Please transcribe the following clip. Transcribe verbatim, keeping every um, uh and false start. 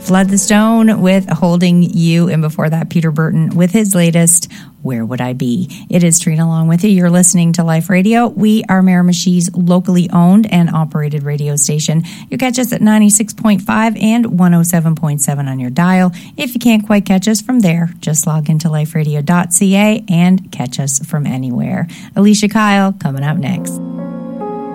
Flood the Stone with Holding You, and before that, Peter Burton with his latest, Where Would I Be? It is Trina along with you. You're listening to Life Radio. We are Miramichi's locally owned and operated radio station. You catch us at ninety-six point five and one oh seven point seven on your dial. If you can't quite catch us from there, just log into life radio dot c a and catch us from anywhere. Alicia Kyle coming up next.